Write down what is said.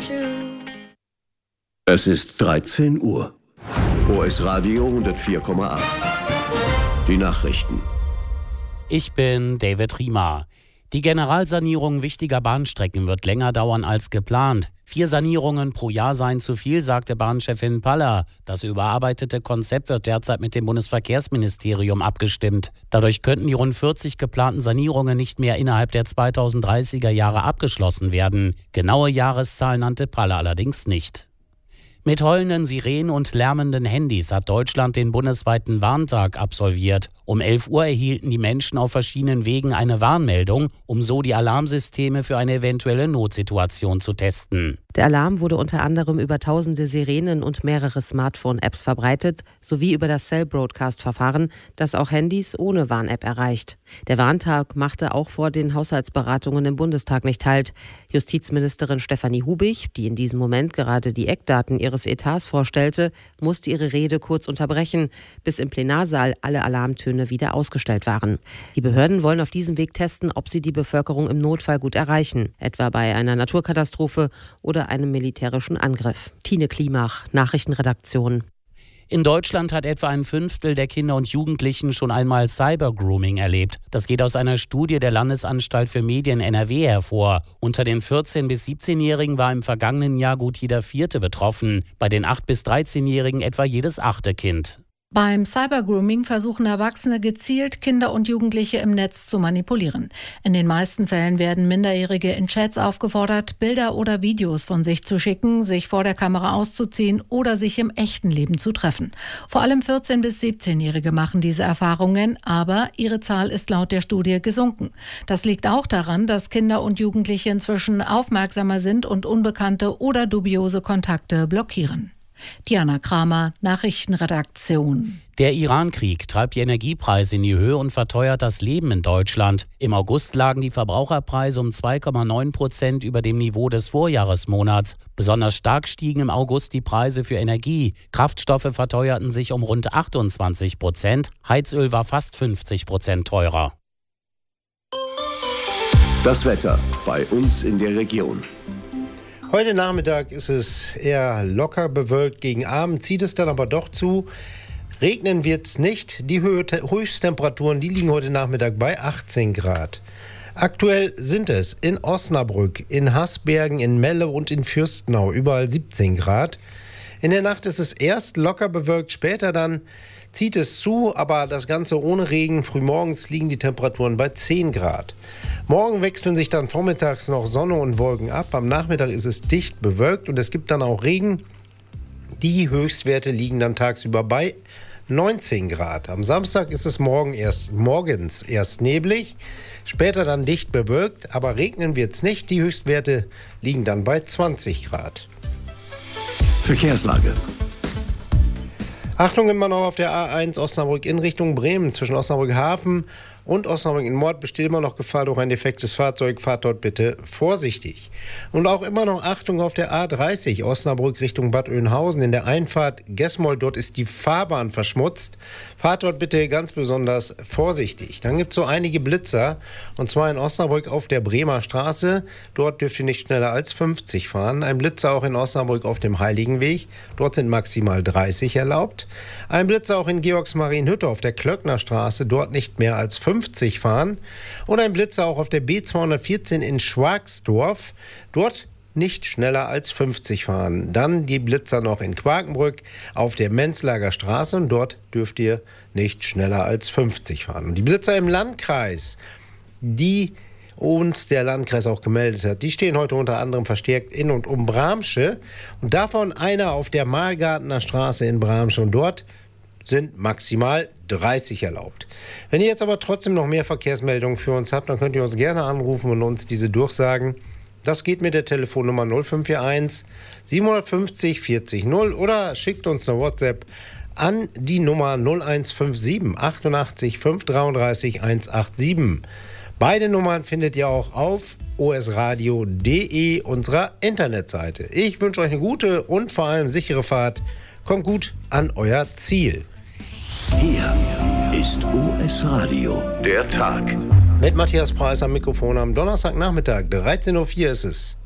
Es ist 13 Uhr. OS Radio 104,8. Die Nachrichten. Ich bin David Riemer. Die Generalsanierung wichtiger Bahnstrecken wird länger dauern als geplant. 4 Sanierungen pro Jahr seien zu viel, sagte Bahnchefin Paller. Das überarbeitete Konzept wird derzeit mit dem Bundesverkehrsministerium abgestimmt. Dadurch könnten die rund 40 geplanten Sanierungen nicht mehr innerhalb der 2030er Jahre abgeschlossen werden. Genaue Jahreszahlen nannte Paller allerdings nicht. Mit heulenden Sirenen und lärmenden Handys hat Deutschland den bundesweiten Warntag absolviert. Um 11 Uhr erhielten die Menschen auf verschiedenen Wegen eine Warnmeldung, um so die Alarmsysteme für eine eventuelle Notsituation zu testen. Der Alarm wurde unter anderem über tausende Sirenen und mehrere Smartphone-Apps verbreitet, sowie über das Cell-Broadcast-Verfahren, das auch Handys ohne Warn-App erreicht. Der Warntag machte auch vor den Haushaltsberatungen im Bundestag nicht Halt. Justizministerin Stefanie Hubig, die in diesem Moment gerade die Eckdaten ihres Etats vorstellte, musste ihre Rede kurz unterbrechen, bis im Plenarsaal alle Alarmtöne wieder ausgestellt waren. Die Behörden wollen auf diesem Weg testen, ob sie die Bevölkerung im Notfall gut erreichen, etwa bei einer Naturkatastrophe oder einem militärischen Angriff. Tine Klimach, Nachrichtenredaktion. In Deutschland hat etwa ein Fünftel der Kinder und Jugendlichen schon einmal Cybergrooming erlebt. Das geht aus einer Studie der Landesanstalt für Medien NRW hervor. Unter den 14- bis 17-Jährigen war im vergangenen Jahr gut jeder 4. betroffen. Bei den 8- bis 13-Jährigen etwa jedes 8. Kind. Beim Cybergrooming versuchen Erwachsene gezielt, Kinder und Jugendliche im Netz zu manipulieren. In den meisten Fällen werden Minderjährige in Chats aufgefordert, Bilder oder Videos von sich zu schicken, sich vor der Kamera auszuziehen oder sich im echten Leben zu treffen. Vor allem 14- bis 17-Jährige machen diese Erfahrungen, aber ihre Zahl ist laut der Studie gesunken. Das liegt auch daran, dass Kinder und Jugendliche inzwischen aufmerksamer sind und unbekannte oder dubiose Kontakte blockieren. Diana Kramer, Nachrichtenredaktion. Der Iran-Krieg treibt die Energiepreise in die Höhe und verteuert das Leben in Deutschland. Im August lagen die Verbraucherpreise um 2,9% über dem Niveau des Vorjahresmonats. Besonders stark stiegen im August die Preise für Energie. Kraftstoffe verteuerten sich um rund 28%. Heizöl war fast 50% teurer. Das Wetter bei uns in der Region. Heute Nachmittag ist es eher locker bewölkt. Gegen Abend zieht es dann aber doch zu. Regnen wird es nicht. Die Höchsttemperaturen, die liegen heute Nachmittag bei 18 Grad. Aktuell sind es in Osnabrück, in Hasbergen, in Melle und in Fürstenau überall 17 Grad. In der Nacht ist es erst locker bewölkt, später dann zieht es zu, aber das Ganze ohne Regen. Frühmorgens liegen die Temperaturen bei 10 Grad. Morgen wechseln sich dann vormittags noch Sonne und Wolken ab. Am Nachmittag ist es dicht bewölkt und es gibt dann auch Regen. Die Höchstwerte liegen dann tagsüber bei 19 Grad. Am Samstag ist es morgens erst neblig, später dann dicht bewölkt, aber regnen wird es nicht. Die Höchstwerte liegen dann bei 20 Grad. Verkehrslage. Achtung, immer noch auf der A1 Osnabrück in Richtung Bremen. Zwischen Osnabrück Hafen und Osnabrück in Mord besteht immer noch Gefahr durch ein defektes Fahrzeug. Fahrt dort bitte vorsichtig. Und auch immer noch Achtung auf der A30 Osnabrück Richtung Bad Oeynhausen. In der Einfahrt Gesmold, dort ist die Fahrbahn verschmutzt. Fahrt dort bitte ganz besonders vorsichtig. Dann gibt es so einige Blitzer. Und zwar in Osnabrück auf der Bremer Straße. Dort dürft ihr nicht schneller als 50 fahren. Ein Blitzer auch in Osnabrück auf dem Heiligenweg. Dort sind maximal 30 erlaubt. Ein Blitzer auch in Georgsmarienhütte auf der Klöckner Straße. Dort nicht mehr als 50 fahren. Und ein Blitzer auch auf der B214 in Schwagsdorf. Dort nicht schneller als 50 fahren. Dann die Blitzer noch in Quakenbrück auf der Menzlager Straße und dort dürft ihr nicht schneller als 50 fahren. Und die Blitzer im Landkreis, die uns der Landkreis auch gemeldet hat, die stehen heute unter anderem verstärkt in und um Bramsche und davon einer auf der Mahlgartener Straße in Bramsche und dort sind maximal 30 erlaubt. Wenn ihr jetzt aber trotzdem noch mehr Verkehrsmeldungen für uns habt, dann könnt ihr uns gerne anrufen und uns diese durchsagen. Das geht mit der Telefonnummer 0541 750 40 0 oder schickt uns eine WhatsApp an die Nummer 0157 88 533 187. Beide Nummern findet ihr auch auf osradio.de, unserer Internetseite. Ich wünsche euch eine gute und vor allem sichere Fahrt. Kommt gut an euer Ziel. Hier ist OS Radio, der Tag. Mit Matthias Preis am Mikrofon am Donnerstagnachmittag, 13.04 Uhr ist es.